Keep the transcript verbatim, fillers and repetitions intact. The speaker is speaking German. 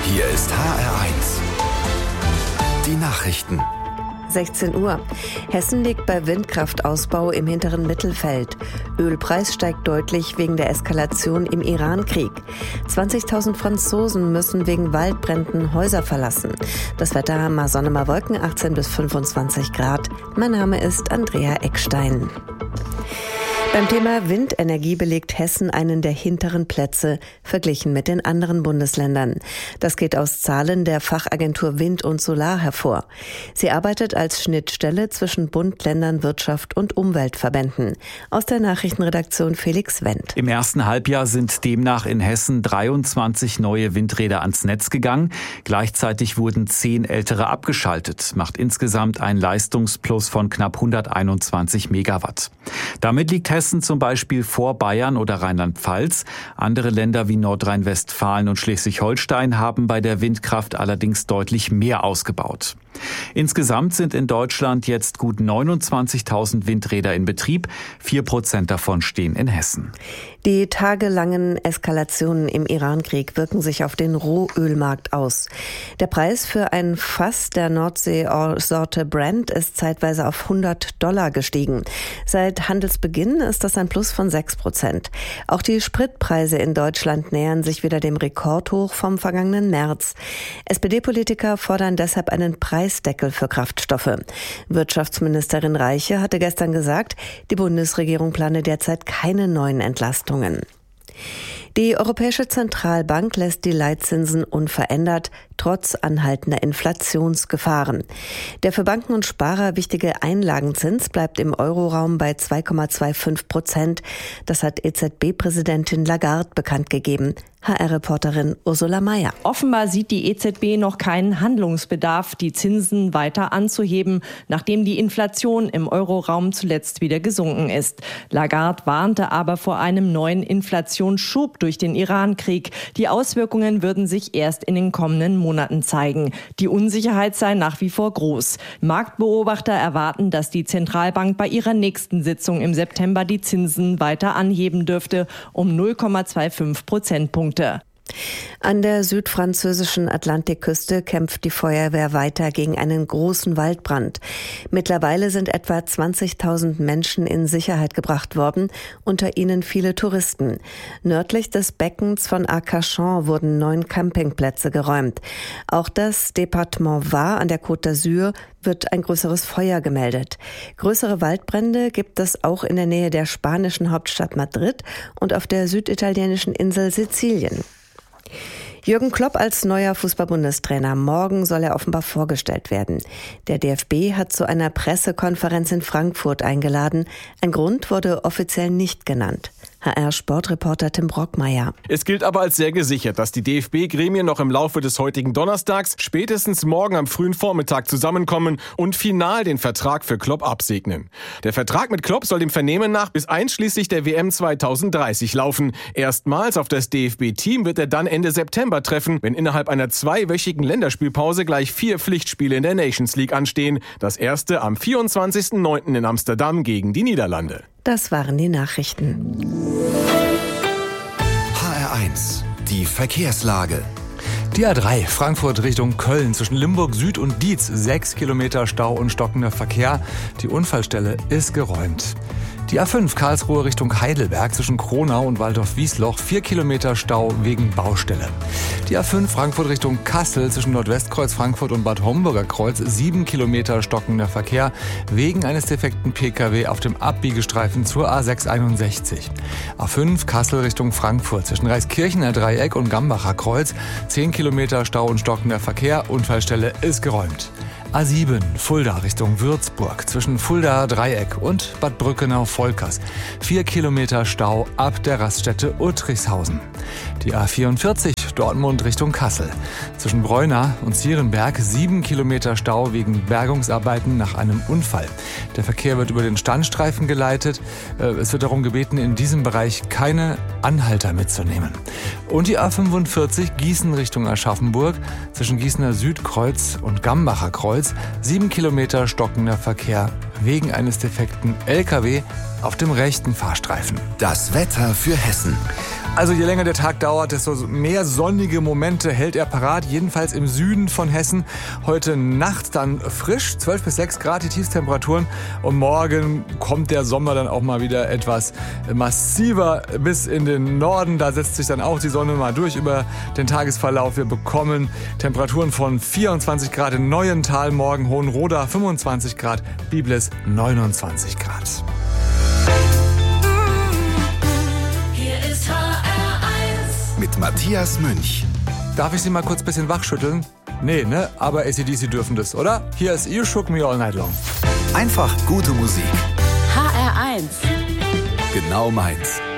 Hier ist H R eins. Die Nachrichten. sechzehn Uhr. Hessen liegt bei Windkraftausbau im hinteren Mittelfeld. Ölpreis steigt deutlich wegen der Eskalation im Iran-Krieg. zwanzigtausend Franzosen müssen wegen Waldbränden Häuser verlassen. Das Wetter mal Sonne, mal Wolken, achtzehn bis fünfundzwanzig Grad. Mein Name ist Andrea Eckstein. Beim Thema Windenergie belegt Hessen einen der hinteren Plätze, verglichen mit den anderen Bundesländern. Das geht aus Zahlen der Fachagentur Wind und Solar hervor. Sie arbeitet als Schnittstelle zwischen Bund, Ländern, Wirtschaft und Umweltverbänden. Aus der Nachrichtenredaktion Felix Wendt. Im ersten Halbjahr sind demnach in Hessen dreiundzwanzig neue Windräder ans Netz gegangen. Gleichzeitig wurden zehn ältere abgeschaltet, macht insgesamt ein Leistungsplus von knapp hunderteinundzwanzig Megawatt. Damit liegt Hessen Hessen zum Beispiel vor Bayern oder Rheinland-Pfalz. Andere Länder wie Nordrhein-Westfalen und Schleswig-Holstein haben bei der Windkraft allerdings deutlich mehr ausgebaut. Insgesamt sind in Deutschland jetzt gut neunundzwanzigtausend Windräder in Betrieb. Vier Prozent davon stehen in Hessen. Die tagelangen Eskalationen im Iran-Krieg wirken sich auf den Rohölmarkt aus. Der Preis für ein Fass der Nordsee-Sorte Brent ist zeitweise auf hundert Dollar gestiegen. Seit Handelsbeginn ist das ein Plus von sechs Prozent. Auch die Spritpreise in Deutschland nähern sich wieder dem Rekordhoch vom vergangenen März. S P D-Politiker fordern deshalb einen Preisdeckel für Kraftstoffe. Wirtschaftsministerin Reiche hatte gestern gesagt, die Bundesregierung plane derzeit keine neuen Entlastungen. Die Europäische Zentralbank lässt die Leitzinsen unverändert, trotz anhaltender Inflationsgefahren. Der für Banken und Sparer wichtige Einlagenzins bleibt im Euroraum bei zwei Komma fünfundzwanzig Prozent. Das hat E Z B-Präsidentin Lagarde bekannt gegeben. H R-Reporterin Ursula Mayer. Offenbar sieht die E Z B noch keinen Handlungsbedarf, die Zinsen weiter anzuheben, nachdem die Inflation im Euroraum zuletzt wieder gesunken ist. Lagarde warnte aber vor einem neuen Inflationsschub durch den Iran-Krieg. Die Auswirkungen würden sich erst in den kommenden Monaten zeigen. Die Unsicherheit sei nach wie vor groß. Marktbeobachter erwarten, dass die Zentralbank bei ihrer nächsten Sitzung im September die Zinsen weiter anheben dürfte, um null Komma fünfundzwanzig Prozentpunkte. An der südfranzösischen Atlantikküste kämpft die Feuerwehr weiter gegen einen großen Waldbrand. Mittlerweile sind etwa zwanzigtausend Menschen in Sicherheit gebracht worden, unter ihnen viele Touristen. Nördlich des Beckens von Arcachon wurden neun Campingplätze geräumt. Auch das Département Var an der Côte d'Azur wird ein größeres Feuer gemeldet. Größere Waldbrände gibt es auch in der Nähe der spanischen Hauptstadt Madrid und auf der süditalienischen Insel Sizilien. Jürgen Klopp als neuer Fußball-Bundestrainer. Morgen soll er offenbar vorgestellt werden. Der D F B hat zu einer Pressekonferenz in Frankfurt eingeladen. Ein Grund wurde offiziell nicht genannt. H R-Sportreporter Tim Brockmeier. Es gilt aber als sehr gesichert, dass die D F B-Gremien noch im Laufe des heutigen Donnerstags spätestens morgen am frühen Vormittag zusammenkommen und final den Vertrag für Klopp absegnen. Der Vertrag mit Klopp soll dem Vernehmen nach bis einschließlich der W M zweitausenddreißig laufen. Erstmals auf das D F B-Team wird er dann Ende September treffen, wenn innerhalb einer zweiwöchigen Länderspielpause gleich vier Pflichtspiele in der Nations League anstehen. Das erste am vierundzwanzigsten neunten in Amsterdam gegen die Niederlande. Das waren die Nachrichten. H R eins, die Verkehrslage. Die A drei, Frankfurt Richtung Köln, zwischen Limburg Süd und Dietz, sechs Kilometer Stau und stockender Verkehr. Die Unfallstelle ist geräumt. Die A fünf, Karlsruhe Richtung Heidelberg, zwischen Kronau und Waldorf-Wiesloch, vier Kilometer Stau wegen Baustelle. Die A fünf, Frankfurt Richtung Kassel, zwischen Nordwestkreuz Frankfurt und Bad Homburger Kreuz, sieben Kilometer stockender Verkehr wegen eines defekten P K W auf dem Abbiegestreifen zur A sechs einundsechzig. A fünf, Kassel Richtung Frankfurt, zwischen Reiskirchener Dreieck und Gambacher Kreuz, zehn Kilometer Stau und stockender Verkehr, Unfallstelle ist geräumt. A sieben, Fulda Richtung Würzburg, zwischen Fulda Dreieck und Bad Brückenau-Volkers. Vier Kilometer Stau ab der Raststätte Uttrichshausen. Die A vierundvierzig, Dortmund Richtung Kassel. Zwischen Breuna und Zierenberg sieben Kilometer Stau wegen Bergungsarbeiten nach einem Unfall. Der Verkehr wird über den Standstreifen geleitet. Es wird darum gebeten, in diesem Bereich keine Anhalter mitzunehmen. Und die A fünfundvierzig, Gießen Richtung Aschaffenburg. Zwischen Gießener Südkreuz und Gambacher Kreuz sieben Kilometer stockender Verkehr wegen eines defekten L K W auf dem rechten Fahrstreifen. Das Wetter für Hessen. Also je länger der Tag dauert, desto mehr sonnige Momente hält er parat. Jedenfalls im Süden von Hessen. Heute Nacht dann frisch, zwölf bis sechs Grad die Tiefstemperaturen. Und morgen kommt der Sommer dann auch mal wieder etwas massiver bis in den Norden. Da setzt sich dann auch die Sonne mal durch über den Tagesverlauf. Wir bekommen Temperaturen von vierundzwanzig Grad in Neuental, morgen Hohenroda fünfundzwanzig Grad, Biblis neunundzwanzig Grad. Mit Matthias Münch. Darf ich Sie mal kurz ein bisschen wachschütteln? Nee, ne? Aber A C D C dürfen das, oder? Hier ist You Shook Me All Night Long. Einfach gute Musik. H R eins. Genau meins.